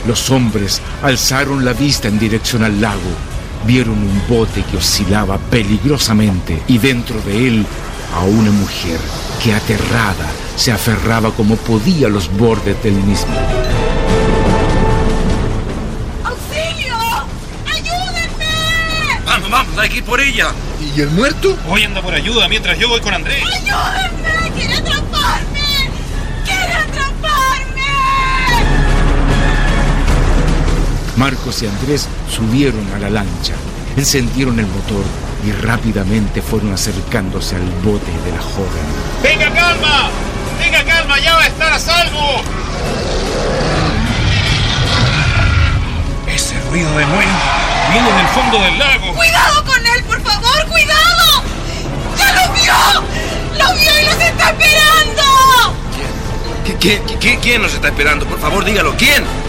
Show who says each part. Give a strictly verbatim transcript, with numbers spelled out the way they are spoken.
Speaker 1: Los hombres alzaron la vista en dirección al lago. Vieron un bote que oscilaba peligrosamente y dentro de él a una mujer que aterrada se aferraba como podía a los bordes del mismo.
Speaker 2: ¡Auxilio! ¡Ayúdenme!
Speaker 3: Vamos, vamos, hay que ir por ella.
Speaker 4: ¿Y el muerto?
Speaker 5: Hoy anda por ayuda mientras yo voy con Andrés.
Speaker 2: ¡Ayúdenme! ¡Quiere atraparme! ¡Quiere atraparme!
Speaker 1: Marcos y Andrés subieron a la lancha, encendieron el motor y rápidamente fueron acercándose al bote de la joven.
Speaker 5: ¡Tenga calma! ¡Tenga calma! ¡Ya va a estar a salvo! Ese ruido de nuevo viene del fondo del lago.
Speaker 2: ¡Cuidado con él, por favor! ¡Cuidado! ¡Ya lo vio! ¡Lo vio y los está esperando!
Speaker 3: ¿Quién? ¿Quién, quién, quién nos está esperando? Por favor, dígalo. ¿Quién?